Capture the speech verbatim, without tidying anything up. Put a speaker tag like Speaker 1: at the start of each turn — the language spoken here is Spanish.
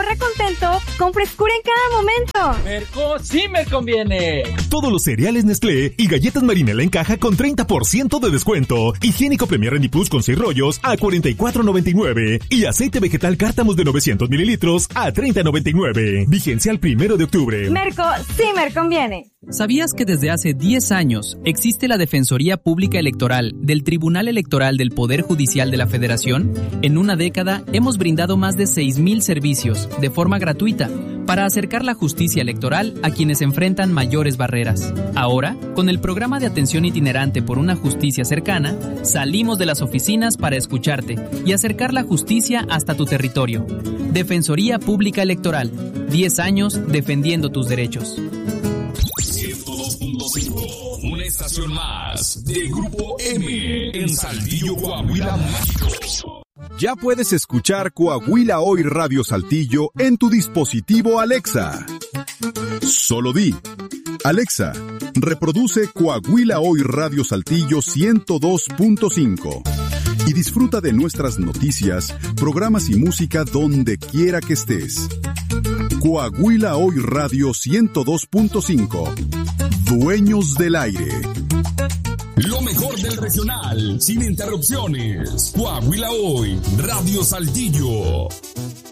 Speaker 1: cierra contento con frescura en cada momento.
Speaker 2: Merco sí me conviene.
Speaker 3: Todos los cereales Nestlé y galletas Marinela en caja con treinta por ciento de descuento. Higiénico Premier Ready Plus con seis rollos a cuarenta y cuatro noventa y nueve. Y aceite vegetal Cártamos de novecientos mililitros a treinta noventa y nueve. Vigencia al primero de octubre.
Speaker 1: Merco sí me conviene.
Speaker 4: ¿Sabías que desde hace diez años existe la Defensoría Pública Electoral del Tribunal Electoral del Poder Judicial de la Federación? En una década hemos brindado más de seis mil servicios de forma gratuita para acercar la justicia electoral a quienes enfrentan mayores barreras. Ahora, con el programa de atención itinerante por una justicia cercana, salimos de las oficinas para escucharte y acercar la justicia hasta tu territorio. Defensoría Pública Electoral, diez años defendiendo tus derechos.
Speaker 5: ciento dos punto cinco, una estación más de Grupo M en Saltillo, Coahuila, México.
Speaker 6: Ya puedes escuchar Coahuila Hoy Radio Saltillo en tu dispositivo Alexa. Solo di, Alexa, reproduce Coahuila Hoy Radio Saltillo ciento dos punto cinco y disfruta de nuestras noticias, programas y música donde quiera que estés. Coahuila Hoy Radio ciento dos punto cinco. Dueños del aire.
Speaker 5: Lo mejor del regional, sin interrupciones. Coahuila Hoy, Radio Saltillo.